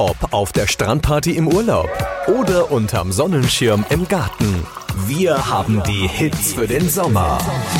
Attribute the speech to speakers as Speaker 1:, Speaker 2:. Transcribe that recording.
Speaker 1: Ob auf der Strandparty im Urlaub oder unterm Sonnenschirm im Garten. Wir haben die Hits für den Sommer.